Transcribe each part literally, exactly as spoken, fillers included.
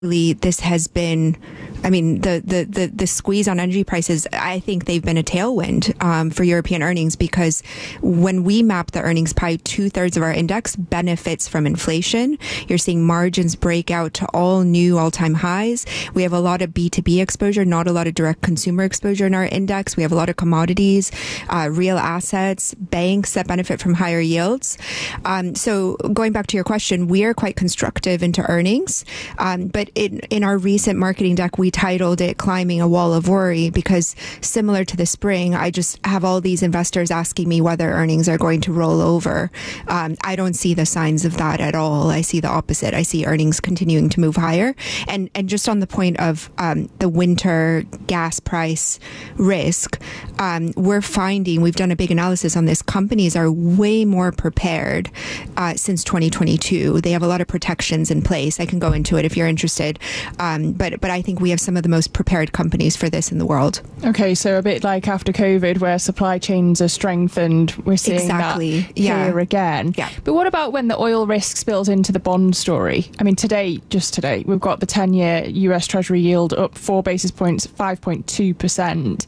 this has been, I mean, the, the, the, the squeeze on energy prices, I think they've been a tailwind um, for European earnings, because when we map the earnings pie, two thirds of our index benefits from inflation. You're seeing margins break out to all new all-time highs. We have a lot of B two B exposure, not a lot of direct consumer exposure in our index. We have a lot of commodities, uh, real assets, banks that benefit from higher yields. Um, so going back to your question, we are quite constructive into earnings, um, but In, in our recent marketing deck, we titled it Climbing a Wall of Worry, because similar to the spring, I just have all these investors asking me whether earnings are going to roll over. Um, I don't see the signs of that at all. I see the opposite. I see earnings continuing to move higher. And, and just on the point of um, the winter gas price risk, um, we're finding, we've done a big analysis on this, companies are way more prepared uh, since twenty twenty-two. They have a lot of protections in place. I can go into it if you're interested. Um, but but I think we have some of the most prepared companies for this in the world. Okay, so a bit like after COVID, where supply chains are strengthened, we're seeing exactly. that here yeah. again. Yeah. But what about when the oil risk spills into the bond story? I mean, today, just today, we've got the ten-year U S Treasury yield up four basis points, five point two percent.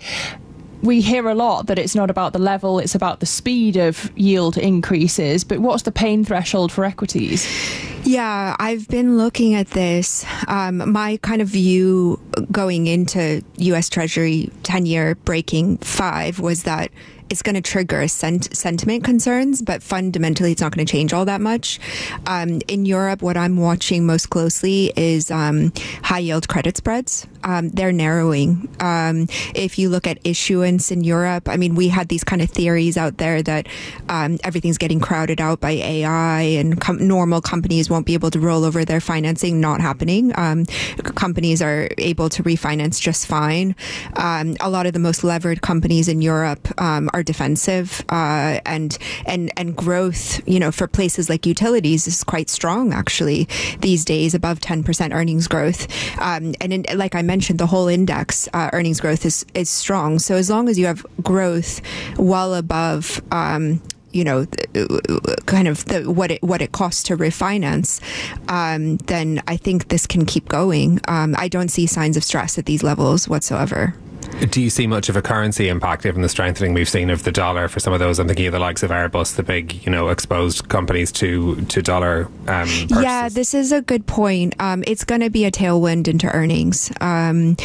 We hear a lot that it's not about the level, it's about the speed of yield increases. But what's the pain threshold for equities? Yeah, I've been looking at this. Um, my kind of view going into U S Treasury ten-year breaking five was that it's going to trigger sent- sentiment concerns, but fundamentally it's not going to change all that much. Um, in Europe, what I'm watching most closely is um, high yield credit spreads. Um, they're narrowing. Um, if you look at issuance in Europe, I mean, we had these kind of theories out there that um, everything's getting crowded out by A I and com- normal companies won't be able to roll over their financing. Not happening. Um, companies are able to refinance just fine. Um, a lot of the most levered companies in Europe um, are defensive, uh, and and and growth, you know, for places like utilities is quite strong actually these days, above ten percent earnings growth. Um, and in, like I mentioned, the whole index uh, earnings growth is is strong. So as long as you have growth well above, um, you know, kind of the, what it what it costs to refinance, um, then I think this can keep going. Um, I don't see signs of stress at these levels whatsoever. Do you see much of a currency impact given the strengthening we've seen of the dollar for some of those? I'm thinking of the likes of Airbus, the big, you know, exposed companies to to dollar um, purchases. Yeah, this is a good point. Um, it's going to be a tailwind into earnings. Um,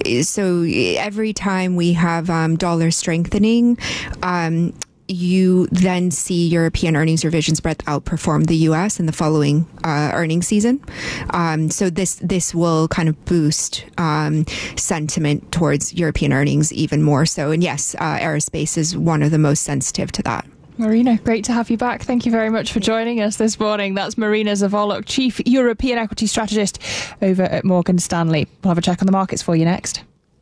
so every time we have um, dollar strengthening, um, you then see European earnings revision spread outperform the U S in the following uh, earnings season. Um, so this this will kind of boost um, sentiment towards European earnings even more so. And yes, uh, aerospace is one of the most sensitive to that. Marina, great to have you back. Thank you very much for joining us this morning. That's Marina Zavolok, Chief European Equity Strategist over at Morgan Stanley. We'll have a check on the markets for you next.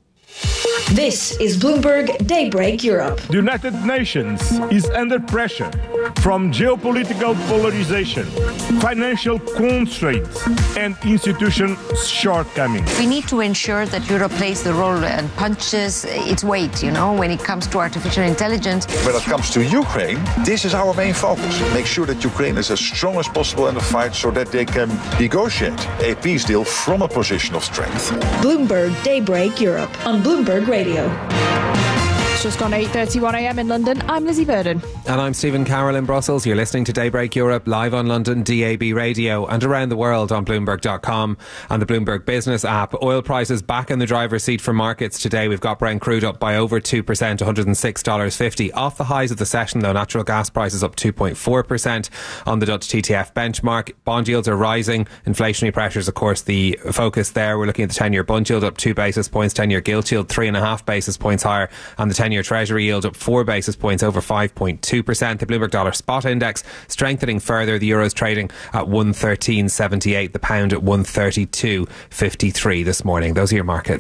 This is Bloomberg Daybreak Europe. The United Nations is under pressure from geopolitical polarization, financial constraints, and institution shortcomings. We need to ensure that Europe plays the role and punches its weight, you know, when it comes to artificial intelligence. When it comes to Ukraine, this is our main focus. Make sure that Ukraine is as strong as possible in the fight so that they can negotiate a peace deal from a position of strength. Bloomberg Daybreak Europe on Bloomberg Radio. It's just gone eight thirty-one a.m. in London. I'm Lizzie Burden. And I'm Stephen Carroll in Brussels. You're listening to Daybreak Europe live on London D A B radio and around the world on Bloomberg dot com and the Bloomberg Business app. Oil prices back in the driver's seat for markets today. We've got Brent crude up by over two percent, one hundred six dollars fifty. Off the highs of the session, though, natural gas prices up two point four percent on the Dutch T T F benchmark. Bond yields are rising. Inflationary pressures, of course, the focus there. We're looking at the ten-year bund yield up two basis points, ten-year gilt yield three and a half basis points higher, and the ten-year Treasury yield up four basis points over five point two percent. The Bloomberg Dollar Spot Index strengthening further. The Euro's trading at one thirteen seventy-eight. The pound at one thirty-two fifty-three this morning. Those are your markets.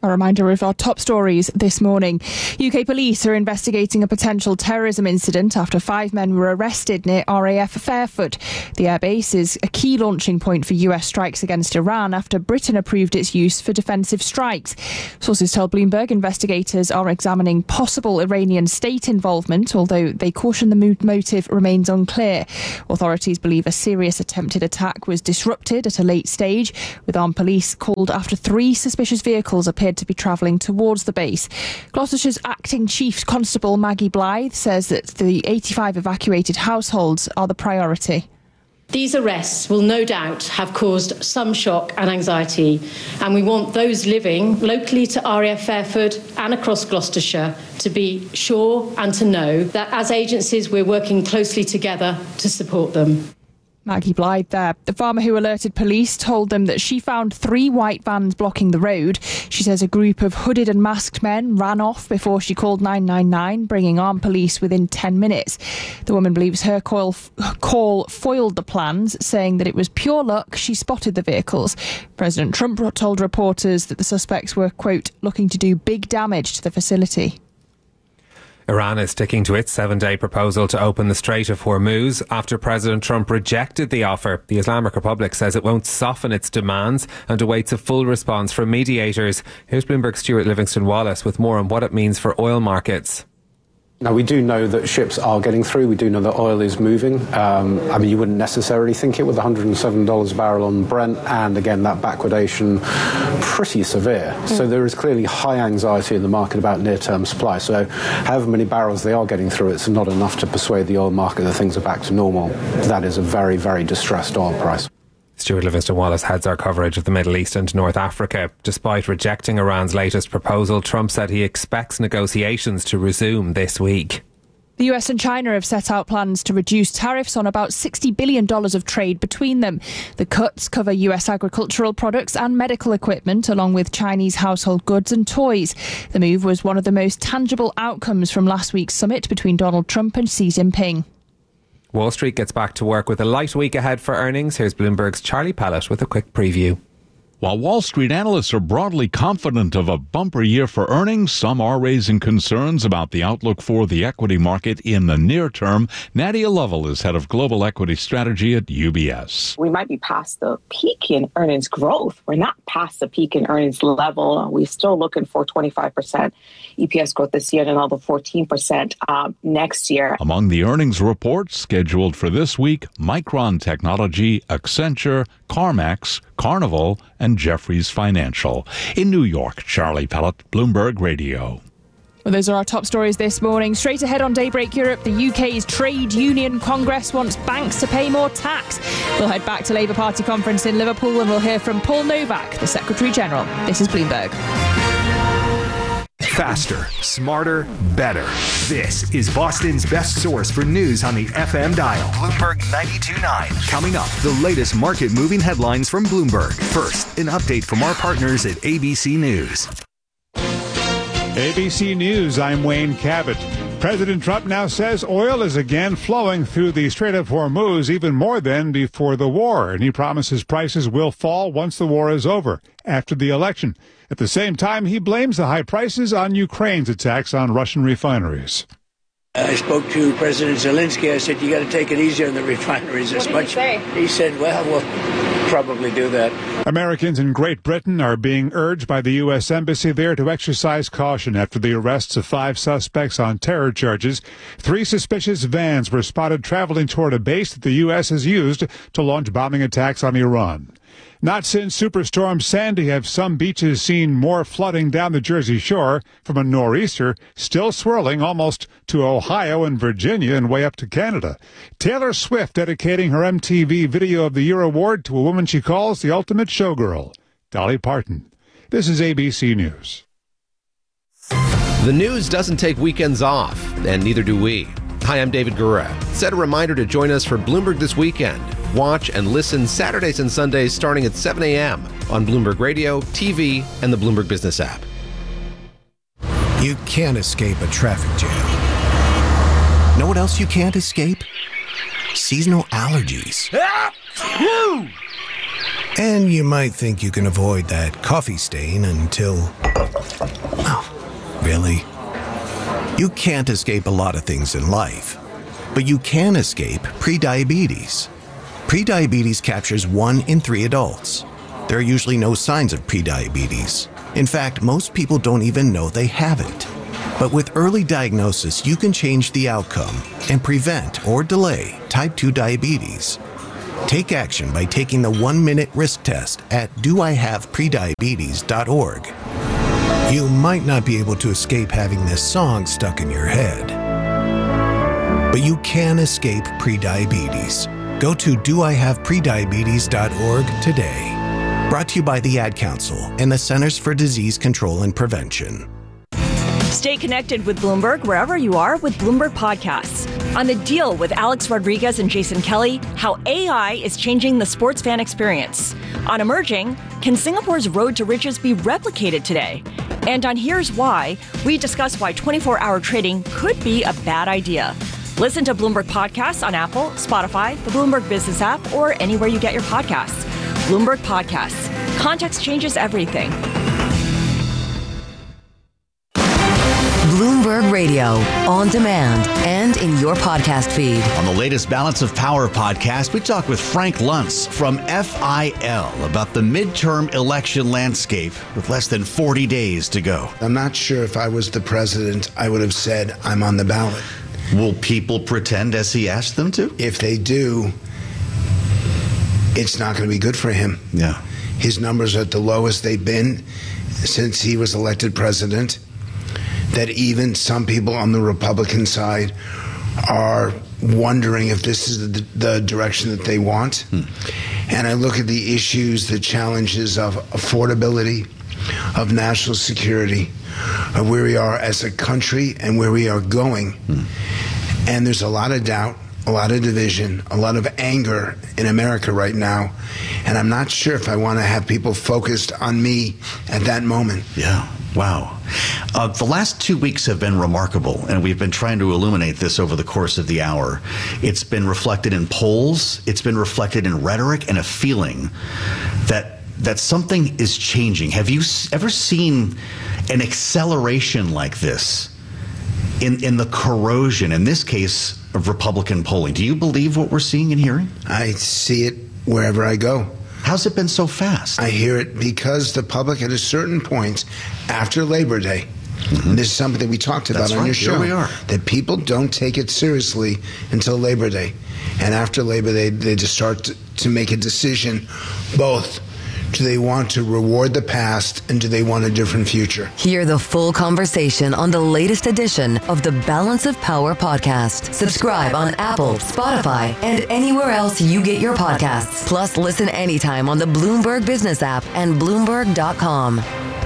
A reminder of our top stories this morning. U K police are investigating a potential terrorism incident after five men were arrested near R A F Fairford. The airbase is a key launching point for U S strikes against Iran after Britain approved its use for defensive strikes. Sources tell Bloomberg investigators are examining possible Iranian state involvement, although they caution the motive remains unclear. Authorities believe a serious attempted attack was disrupted at a late stage, with armed police called after three suspicious vehicles appeared to be travelling towards the base. Gloucestershire's acting Chief Constable Maggie Blythe says that the eighty-five evacuated households are the priority. These arrests will no doubt have caused some shock and anxiety, and we want those living locally to R A F Fairford and across Gloucestershire to be sure and to know that as agencies we're working closely together to support them. Maggie Blythe there. The farmer who alerted police told them that she found three white vans blocking the road. She says a group of hooded and masked men ran off before she called nine nine nine, bringing armed police within ten minutes. The woman believes her call, call foiled the plans, saying that it was pure luck she spotted the vehicles. President Trump told reporters that the suspects were, quote, looking to do big damage to the facility. Iran is sticking to its seven-day proposal to open the Strait of Hormuz after President Trump rejected the offer. The Islamic Republic says it won't soften its demands and awaits a full response from mediators. Here's Bloomberg's Stuart Livingston-Wallace with more on what it means for oil markets. Now, we do know that ships are getting through. We do know that oil is moving. Um, I mean, you wouldn't necessarily think it with one hundred seven dollars a barrel on Brent, and again, that backwardation pretty severe. Mm. So there is clearly high anxiety in the market about near-term supply. So however many barrels they are getting through, it's not enough to persuade the oil market that things are back to normal. That is a very, very distressed oil price. Stuart Livingston-Wallace heads our coverage of the Middle East and North Africa. Despite rejecting Iran's latest proposal, Trump said he expects negotiations to resume this week. The U S and China have set out plans to reduce tariffs on about sixty billion dollars of trade between them. The cuts cover U S agricultural products and medical equipment, along with Chinese household goods and toys. The move was one of the most tangible outcomes from last week's summit between Donald Trump and Xi Jinping. Wall Street gets back to work with a light week ahead for earnings. Here's Bloomberg's Charlie Pellet with a quick preview. While Wall Street analysts are broadly confident of a bumper year for earnings, some are raising concerns about the outlook for the equity market in the near term. Nadia Lovell is head of global equity strategy at U B S. We might be past the peak in earnings growth. We're not past the peak in earnings level. We're still looking for twenty-five percent E P S growth this year and another fourteen percent uh, next year. Among the earnings reports scheduled for this week, Micron Technology, Accenture, CarMax, Carnival, and Jefferies Financial. In New York, Charlie Pellet, Bloomberg Radio. Well, those are our top stories this morning. Straight ahead on Daybreak Europe, the U K's Trade Union Congress wants banks to pay more tax. We'll head back to Labour Party conference in Liverpool and we'll hear from Paul Novak, the Secretary General. This is Bloomberg. Faster, smarter, better. This is Boston's best source for news on the F M dial. Bloomberg ninety-two point nine. Coming up, the latest market-moving headlines from Bloomberg. First, an update from our partners at A B C News. A B C News, I'm Wayne Cabot. President Trump now says oil is again flowing through the Strait of Hormuz even more than before the war, and he promises prices will fall once the war is over, after the election. At the same time, he blames the high prices on Ukraine's attacks on Russian refineries. I spoke to President Zelensky. I said, you got to take it easy on the refineries as much. He, say? he said, well, we'll probably do that. Americans in Great Britain are being urged by the U S Embassy there to exercise caution after the arrests of five suspects on terror charges. Three suspicious vans were spotted traveling toward a base that the U S has used to launch bombing attacks on Iran. Not since Superstorm Sandy have some beaches seen more flooding down the Jersey Shore from a nor'easter, still swirling almost to Ohio and Virginia and way up to Canada. Taylor Swift dedicating her M T V Video of the Year award to a woman she calls the ultimate showgirl, Dolly Parton. This is A B C News. The news doesn't take weekends off, and neither do we. Hi, I'm David Gura. Set a reminder to join us for Bloomberg This Weekend. Watch and listen Saturdays and Sundays starting at seven a.m. on Bloomberg Radio, T V, and the Bloomberg Business app. You can't escape a traffic jam. Know what else you can't escape? Seasonal allergies. And you might think you can avoid that coffee stain until... Oh, really? You can't escape a lot of things in life, but you can escape prediabetes. Prediabetes captures one in three adults. There are usually no signs of prediabetes. In fact, most people don't even know they have it. But with early diagnosis, you can change the outcome and prevent or delay type two diabetes. Take action by taking the one-minute risk test at do I have prediabetes dot org. You might not be able to escape having this song stuck in your head, but you can escape prediabetes. Go to do I have prediabetes dot org today. Brought to you by the Ad Council and the Centers for Disease Control and Prevention. Stay connected with Bloomberg wherever you are with Bloomberg Podcasts. On The Deal with Alex Rodriguez and Jason Kelly, how A I is changing the sports fan experience. On Emerging, can Singapore's road to riches be replicated today? And on Here's Why, we discuss why twenty-four hour trading could be a bad idea. Listen to Bloomberg Podcasts on Apple, Spotify, the Bloomberg Business app, or anywhere you get your podcasts. Bloomberg Podcasts. Context changes everything. Bloomberg Radio, on demand and in your podcast feed. On the latest Balance of Power podcast, we talk with Frank Luntz from F I L about the midterm election landscape with less than forty days to go. I'm not sure if I was the president, I would have said I'm on the ballot. Will people pretend as he asked them to? If they do, it's not going to be good for him. Yeah. His numbers are at the lowest they've been since he was elected president. That even some people on the Republican side are wondering if this is the, the direction that they want. Hmm. And I look at the issues, the challenges of affordability, of national security, of where we are as a country and where we are going. Hmm. And there's a lot of doubt, a lot of division, a lot of anger in America right now. And I'm not sure if I want to have people focused on me at that moment. Yeah. Wow. Uh, the last two weeks have been remarkable, and we've been trying to illuminate this over the course of the hour. It's been reflected in polls, it's been reflected in rhetoric, and a feeling that that something is changing. Have you ever seen an acceleration like this in, in the corrosion, in this case, of Republican polling? Do you believe what we're seeing and hearing? I see it wherever I go. How's it been so fast? I hear it because the public at a certain point after Labor Day, mm-hmm. this is something that we talked about That's on right. your show, Here we are. that people don't take it seriously until Labor Day. And after Labor Day, they just start to, to make a decision, both do they want to reward the past and do they want a different future? Hear the full conversation on the latest edition of the Balance of Power podcast. Subscribe on Apple, Spotify, and anywhere else you get your podcasts. Plus, listen anytime on the Bloomberg Business app and Bloomberg dot com.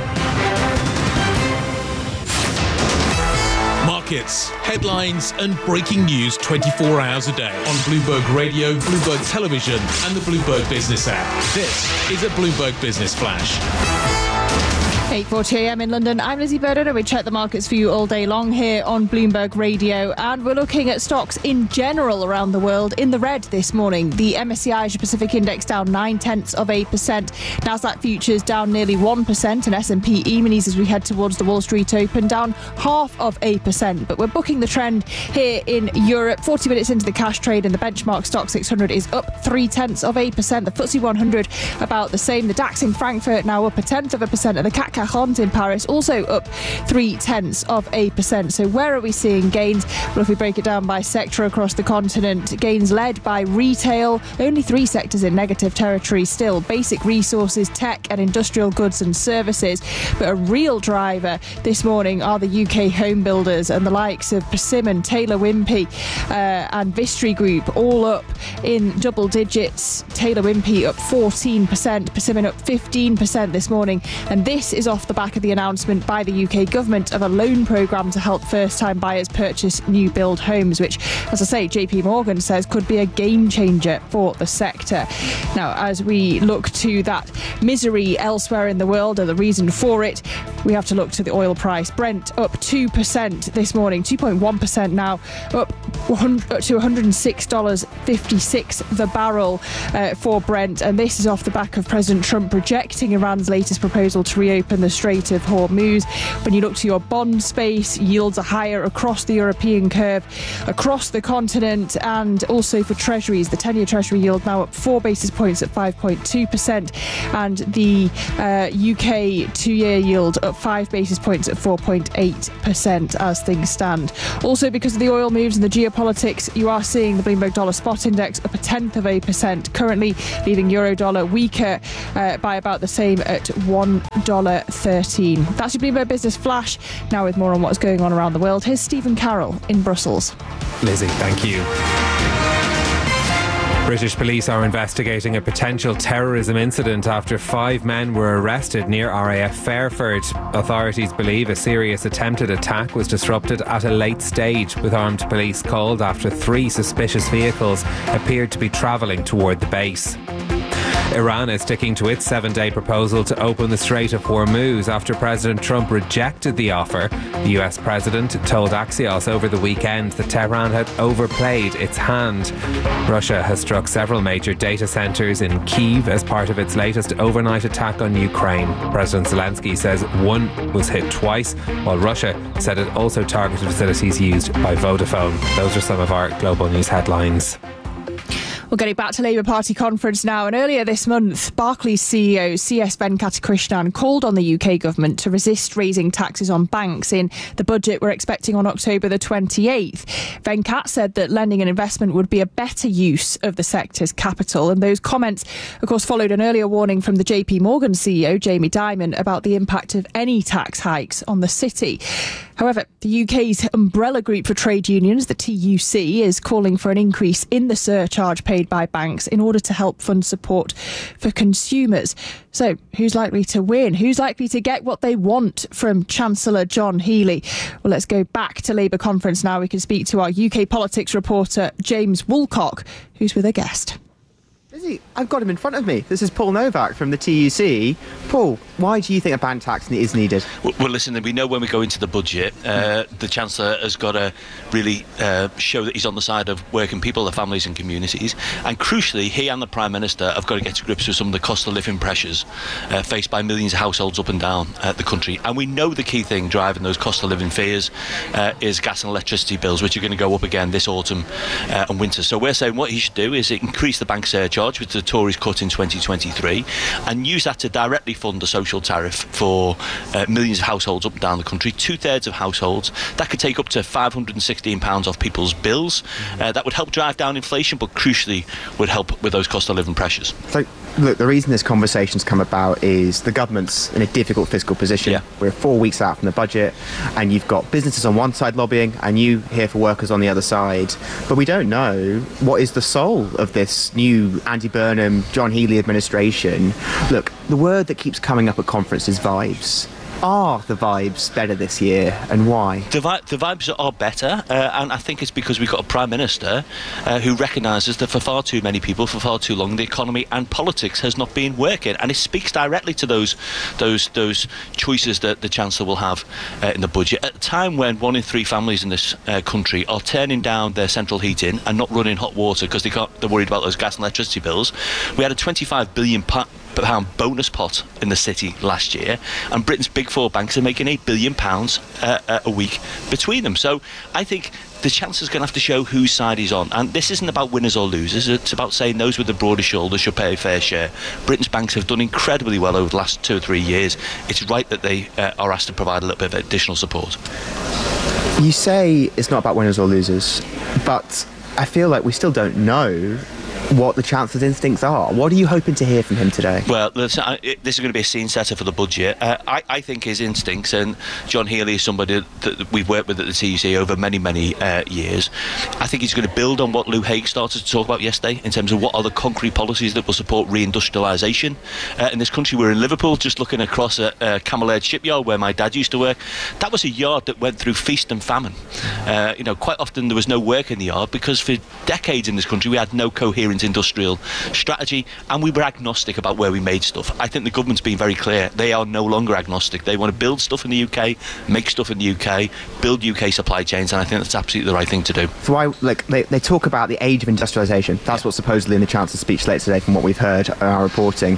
Markets, headlines, and breaking news twenty-four hours a day on Bloomberg Radio, Bloomberg Television, and the Bloomberg Business app. This is a Bloomberg Business Flash. eight forty a m in London. I'm Lizzie Burden, and we check the markets for you all day long here on Bloomberg Radio. And we're looking at stocks in general around the world in the red this morning. The M S C I Asia Pacific Index down nine tenths of eight percent. Nasdaq futures down nearly one percent, and S and P E-minis as we head towards the Wall Street Open down half of eight percent. But we're booking the trend here in Europe. forty minutes into the cash trade, and the benchmark stock six hundred is up three tenths of eight percent. The F T S E one hundred about the same. The DAX in Frankfurt now up a tenth of a percent, and the C A C quarante in Paris also up three tenths of eight percent. So where are we seeing gains? Well, if we break it down by sector across the continent, gains led by retail. Only three sectors in negative territory still: basic resources, tech, and industrial goods and services. But a real driver this morning are the U K home builders, and the likes of Persimmon, Taylor Wimpey, uh, and Vistry Group all up in double digits. Taylor Wimpey up fourteen percent, Persimmon up fifteen percent this morning, and this is off the back of the announcement by the U K government of a loan programme to help first-time buyers purchase new build homes, which, as I say, J P Morgan says could be a game changer for the sector. Now, as we look to that misery elsewhere in the world and the reason for it, we have to look to the oil price. Brent up two percent this morning, two point one percent now, up to one hundred six dollars fifty-six the barrel uh, for Brent. And this is off the back of President Trump rejecting Iran's latest proposal to reopen the Strait of Hormuz. When you look to your bond space, yields are higher across the European curve, across the continent, and also for treasuries. The ten-year treasury yield now up four basis points at five point two percent, and the uh, U K two-year yield up five basis points at four point eight percent as things stand. Also, because of the oil moves and the geopolitics, you are seeing the Bloomberg Dollar Spot Index up a tenth of a percent, currently leaving euro dollar weaker uh, by about the same at one dollar thirteen. That's your Bloomberg Business Flash. Now with more on what's going on around the world, here's Stephen Carroll in Brussels. Lizzie, thank you. British police are investigating a potential terrorism incident after five men were arrested near R A F Fairford. Authorities believe a serious attempted attack was disrupted at a late stage, with armed police called after three suspicious vehicles appeared to be travelling toward the base. Iran is sticking to its seven-day proposal to open the Strait of Hormuz after President Trump rejected the offer. The U S president told Axios over the weekend that Tehran had overplayed its hand. Russia has struck several major data centres in Kyiv as part of its latest overnight attack on Ukraine. President Zelensky says one was hit twice, while Russia said it also targeted facilities used by Vodafone. Those are some of our global news headlines. We'll get it back to Labour Party conference now. And earlier this month, Barclays C E O C S Venkatakrishnan called on the U K government to resist raising taxes on banks in the budget we're expecting on October the twenty-eighth. Venkat said that lending and investment would be a better use of the sector's capital. And those comments, of course, followed an earlier warning from the J P Morgan C E O, Jamie Dimon, about the impact of any tax hikes on the city. However, the U K's umbrella group for trade unions, the T U C, is calling for an increase in the surcharge paid by banks in order to help fund support for consumers. So, who's likely to win? Who's likely to get what they want from Chancellor John Healey? Well, let's go back to Labour conference now. We can speak to our U K politics reporter, James Woolcock, who's with a guest. Lizzie, I've got him in front of me. This is Paul Novak from the T U C. Paul, why do you think a bank tax is needed? Well, well listen, we know when we go into the budget, uh, the Chancellor has got to really uh, show that he's on the side of working people, their families and communities. And crucially, he and the Prime Minister have got to get to grips with some of the cost of living pressures uh, faced by millions of households up and down uh, the country. And we know the key thing driving those cost of living fears uh, is gas and electricity bills, which are going to go up again this autumn uh, and winter. So we're saying what he should do is increase the bank surcharge, which the Tories cut in twenty twenty-three, and use that to directly fund a social tariff for uh, millions of households up and down the country, two-thirds of households. That could take up to five hundred sixteen pounds off people's bills. Uh, that would help drive down inflation, but crucially would help with those cost of living pressures. So, look, the reason this conversation's come about is the government's in a difficult fiscal position. Yeah. We're four weeks out from the budget, and you've got businesses on one side lobbying, and you here for workers on the other side. But we don't know what is the soul of this new Andy Burnham, John Healey administration. Look, the word that keeps coming up at conference is vibes. Are the vibes better this year, and why? The, vi- the vibes are better, uh, and I think it's because we've got a Prime Minister uh, who recognises that for far too many people, for far too long, the economy and politics has not been working, and it speaks directly to those those those choices that the Chancellor will have uh, in the budget. At a time when one in three families in this uh, country are turning down their central heating and not running hot water because they can't, they're worried about those gas and electricity bills, we had a twenty-five billion pound pound bonus pot in the city last year, and Britain's big four banks are making eight billion pounds uh, uh, a week between them. So I think the Chancellor's going to have to show whose side he's on, and this isn't about winners or losers. It's about saying those with the broader shoulders should pay a fair share. Britain's banks have done incredibly well over the last two or three years. It's right that they uh, are asked to provide a little bit of additional support. You say it's not about winners or losers, but I feel like we still don't know what the Chancellor's instincts are. What are you hoping to hear from him today? Well, listen, I, it, this is going to be a scene setter for the budget. Uh, I, I think his instincts, and John Healey is somebody that we've worked with at the T U C over many, many uh, years. I think he's going to build on what Lou Hague started to talk about yesterday in terms of what are the concrete policies that will support reindustrialisation uh, in this country. We're in Liverpool, just looking across at uh, Camel Air shipyard where my dad used to work. That was a yard that went through feast and famine. Uh, you know, quite often there was no work in the yard because for decades in this country we had no coherent Union's industrial strategy, and we were agnostic about where we made stuff. I think the government's been very clear. They are no longer agnostic. They want to build stuff in the U K, make stuff in the U K, build U K supply chains, and I think that's absolutely the right thing to do. So I, like, they, they talk about the age of industrialisation. That's yeah. what's supposedly in the Chancellor's speech later today from what we've heard in our reporting.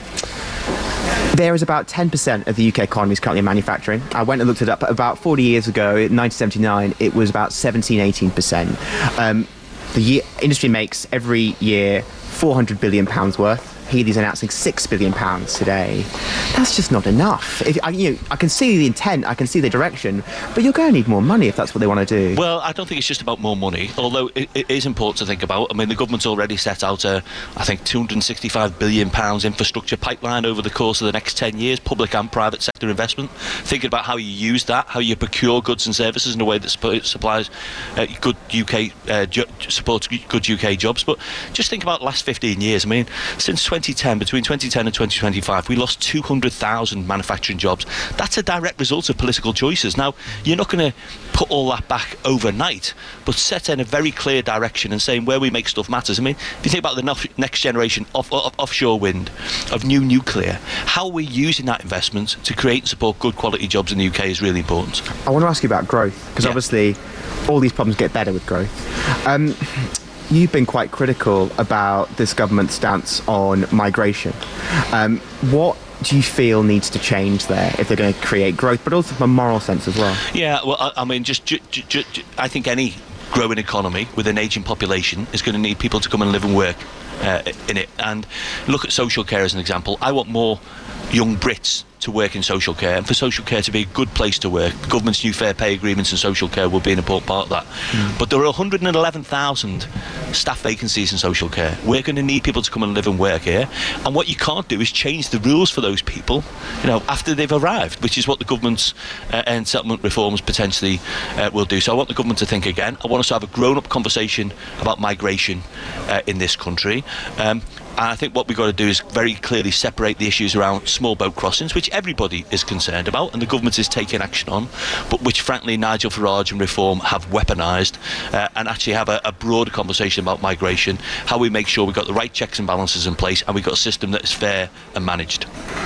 There is about ten percent of the U K economy is currently in manufacturing. I went and looked it up. About forty years ago, in nineteen seventy-nine, it was about seventeen, eighteen percent. Um, the year, industry makes every year four hundred billion pounds worth. Healy's announcing six billion pounds today. That's just not enough. If, I, you know, I can see the intent, I can see the direction, but you're going to need more money if that's what they want to do. Well, I don't think it's just about more money, although it, it is important to think about. I mean, the government's already set out a, I think, two hundred sixty-five billion pounds infrastructure pipeline over the course of the next ten years, public and private sector investment. Thinking about how you use that, how you procure goods and services in a way that supplies uh, good U K, uh, jo- supports good U K jobs. But just think about the last fifteen years. I mean, since twenty ten, between twenty ten and twenty twenty-five, we lost two hundred thousand manufacturing jobs. That's a direct result of political choices. Now, you're not going to put all that back overnight, but set in a very clear direction and saying where we make stuff matters. I mean, if you think about the no- next generation of, of offshore wind, of new nuclear, how are we using that investment to create and support good quality jobs in the U K is really important. I want to ask you about growth, because yeah. obviously all these problems get better with growth. Um, You've been quite critical about this government's stance on migration. Um, what do you feel needs to change there if they're going to create growth, but also from a moral sense as well? Yeah, well, I, I mean, just, ju- ju- ju- I think any growing economy with an ageing population is going to need people to come and live and work uh, in it. And look at social care as an example. I want more young Brits to work in social care, and for social care to be a good place to work. The government's new fair pay agreements and social care will be an important part of that. Mm. But there are one hundred eleven thousand staff vacancies in social care. We're going to need people to come and live and work here, and what you can't do is change the rules for those people, you know, after they've arrived, which is what the government's uh, and settlement reforms potentially uh, will do. So I want the government to think again. I want us to have a grown-up conversation about migration uh, in this country. Um, And I think what we've got to do is very clearly separate the issues around small boat crossings, which everybody is concerned about and the government is taking action on, but which frankly Nigel Farage and Reform have weaponised, uh, and actually have a, a broader conversation about migration, how we make sure we've got the right checks and balances in place and we've got a system that is fair and managed.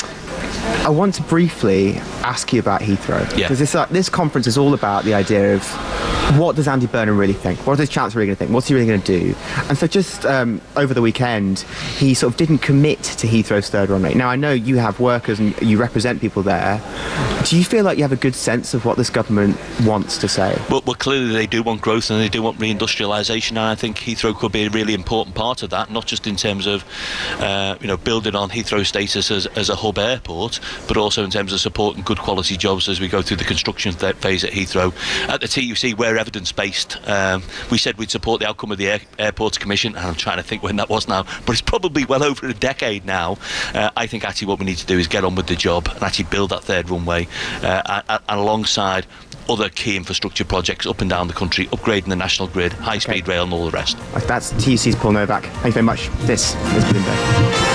I want to briefly ask you about Heathrow, because yeah. this uh, this conference is all about the idea of what does Andy Burnham really think? What does Chancellor really going to think? What's he really going to do? And so just um, over the weekend, he sort of didn't commit to Heathrow's third runway. Now, I know you have workers and you represent people there. Do you feel like you have a good sense of what this government wants to say? Well, well clearly they do want growth and they do want reindustrialisation, and I think Heathrow could be a really important part of that, not just in terms of uh, you know, building on Heathrow's status as, as a hub airport, but also in terms of supporting good quality jobs as we go through the construction th- phase at Heathrow. At the T U C, we're evidence-based. Um, we said we'd support the outcome of the Air- Airports Commission, and I'm trying to think when that was now, but it's probably well over a decade now. Uh, I think actually what we need to do is get on with the job and actually build that third runway, uh, and, and alongside other key infrastructure projects up and down the country, upgrading the national grid, high-speed okay. rail and all the rest. That's T U C's Paul Novak. Thank you very much. This is Bloomberg.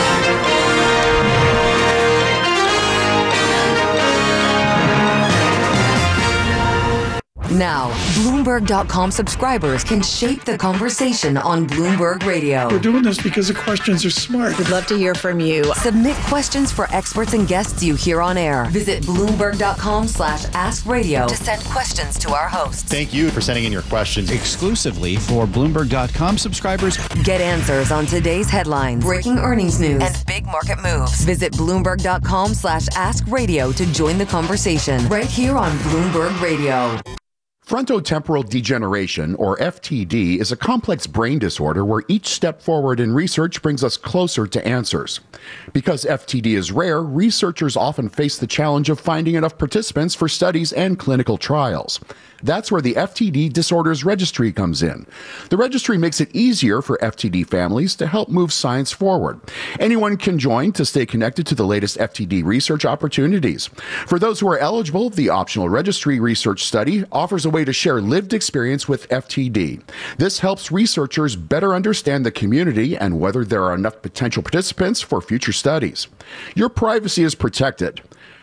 Now, Bloomberg dot com subscribers can shape the conversation on Bloomberg Radio. We're doing this because the questions are smart. We'd love to hear from you. Submit questions for experts and guests you hear on air. Visit Bloomberg dot com slash ask radio to send questions to our hosts. Thank you for sending in your questions exclusively for Bloomberg dot com subscribers. Get answers on today's headlines, breaking earnings news, and big market moves. Visit Bloomberg dot com slash ask radio to join the conversation right here on Bloomberg Radio. Frontotemporal degeneration, or F T D, is a complex brain disorder where each step forward in research brings us closer to answers. Because F T D is rare, researchers often face the challenge of finding enough participants for studies and clinical trials. That's where the F T D Disorders Registry comes in. The registry makes it easier for F T D families to help move science forward. Anyone can join to stay connected to the latest F T D research opportunities. For those who are eligible, the optional registry research study offers a way to share lived experience with F T D. This helps researchers better understand the community and whether there are enough potential participants for future studies. Your privacy is protected.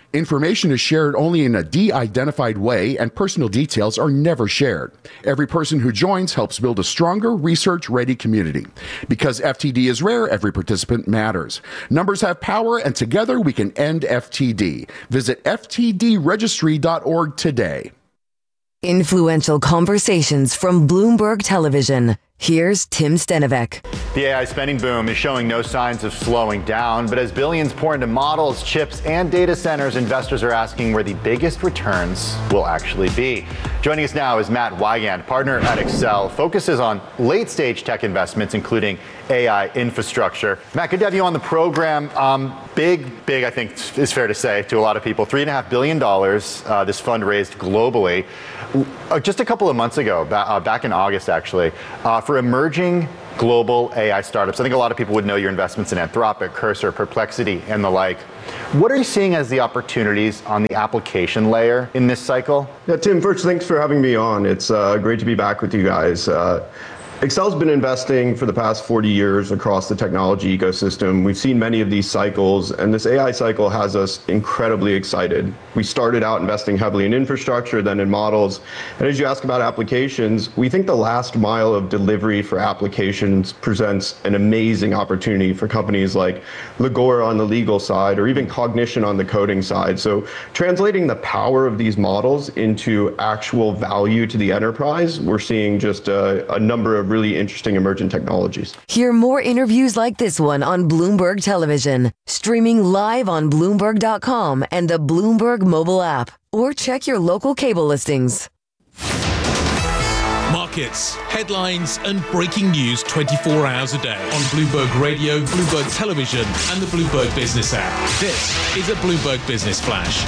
Information is shared only in a de-identified way, and personal details are never shared. Every person who joins helps build a stronger, research-ready community. Because F T D is rare, every participant matters. Numbers have power, and together we can end F T D. Visit F T D registry dot org today. Influential conversations from Bloomberg Television. Here's Tim Stenovec. The A I spending boom is showing no signs of slowing down, but as billions pour into models, chips, and data centers, investors are asking where the biggest returns will actually be. Joining us now is Matt Wygand, partner at Accel, focuses on late-stage tech investments, including A I infrastructure. Matt, good to have you on the program. Um, big, big, I think is fair to say to a lot of people, three and a half billion dollars, uh, this fund raised globally. Uh, just a couple of months ago, ba- uh, back in August actually, uh, for emerging global A I startups. I think a lot of people would know your investments in Anthropic, Cursor, Perplexity, and the like. What are you seeing as the opportunities on the application layer in this cycle? Yeah, Tim, first, thanks for having me on. It's uh, great to be back with you guys. Uh, Accel's been investing for the past forty years across the technology ecosystem. We've seen many of these cycles, and this A I cycle has us incredibly excited. We started out investing heavily in infrastructure, then in models. And as you ask about applications, we think the last mile of delivery for applications presents an amazing opportunity for companies like Legora on the legal side, or even Cognition on the coding side. So translating the power of these models into actual value to the enterprise, we're seeing just a, a number of really interesting emerging technologies. Hear more interviews like this one on Bloomberg Television, streaming live on Bloomberg dot com and the Bloomberg mobile app, or check your local cable listings. Markets, headlines, and breaking news twenty-four hours a day on Bloomberg Radio, Bloomberg Television, and the Bloomberg Business app. This is a Bloomberg Business Flash.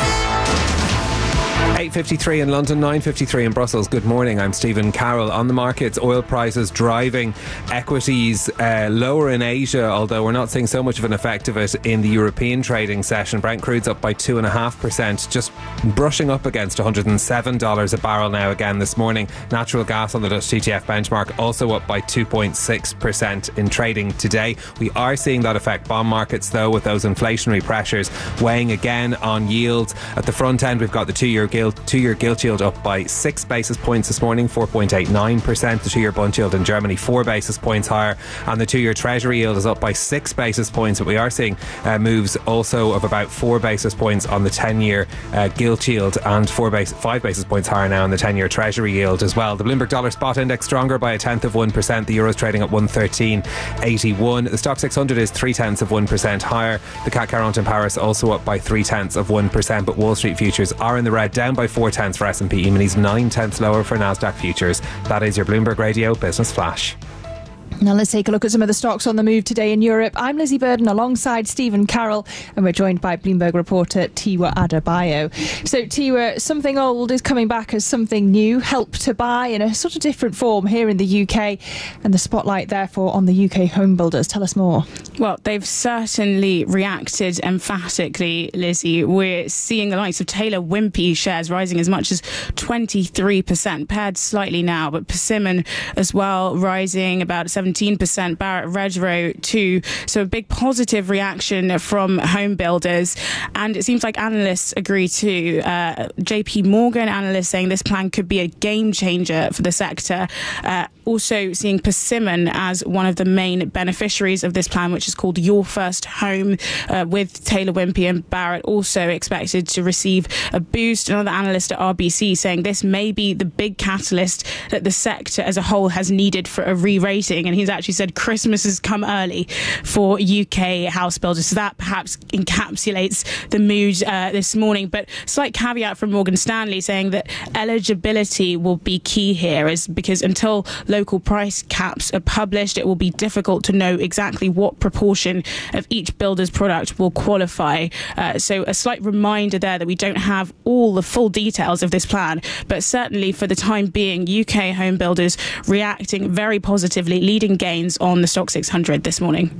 eight fifty-three in London, nine fifty-three in Brussels. Good morning, I'm Stephen Carroll. On the markets, oil prices driving equities uh, lower in Asia, although we're not seeing so much of an effect of it in the European trading session. Brent crude's up by two point five percent, just brushing up against one hundred seven dollars a barrel now again this morning. Natural gas on the Dutch T T F benchmark also up by two point six percent in trading today. We are seeing that affect bond markets, though, with those inflationary pressures weighing again on yields. At the front end, we've got the two-year gilt Two-year gilt yield up by six basis points this morning, four point eight nine percent. The two-year bond yield in Germany, four basis points higher. And the two-year treasury yield is up by six basis points. But we are seeing uh, moves also of about four basis points on the ten-year uh, gilt yield, and four base, five basis points higher now on the ten-year treasury yield as well. The Bloomberg Dollar Spot Index stronger by a tenth of one percent. The Euro's trading at one thirteen eighty-one. The Stock six hundred is three tenths of one percent higher. The C A C quarante in Paris also up by three tenths of one percent. But Wall Street futures are in the red, down by four tenths for S and P E-minis, nine tenths lower for Nasdaq futures. That is your Bloomberg Radio Business Flash. Now let's take a look at some of the stocks on the move today in Europe. I'm Lizzie Burden alongside Stephen Carroll, and we're joined by Bloomberg reporter Tiwa Adebayo. So Tiwa, something old is coming back as something new. Help to Buy in a sort of different form here in the U K, and the spotlight therefore on the U K home builders. Tell us more. Well, they've certainly reacted emphatically, Lizzie. We're seeing the likes of Taylor Wimpey shares rising as much as twenty-three percent, paired slightly now, but Persimmon as well rising about seventeen percent, Barrett Redrow too. So a big positive reaction from home builders, and it seems like analysts agree too. Uh, J P Morgan analysts saying this plan could be a game changer for the sector. Uh, also seeing Persimmon as one of the main beneficiaries of this plan, which is called Your First Home, uh, with Taylor Wimpey and Barrett also expected to receive a boost. Another analyst at R B C saying this may be the big catalyst that the sector as a whole has needed for a re-rating. And he's actually said Christmas has come early for U K house builders. So that perhaps encapsulates the mood uh, this morning. But slight caveat from Morgan Stanley saying that eligibility will be key here, is because until local price caps are published, it will be difficult to know exactly what proportion of each builder's product will qualify. Uh, so a slight reminder there that we don't have all the full details of this plan, but certainly for the time being, U K home builders reacting very positively, leading gains on the Stock six hundred this morning.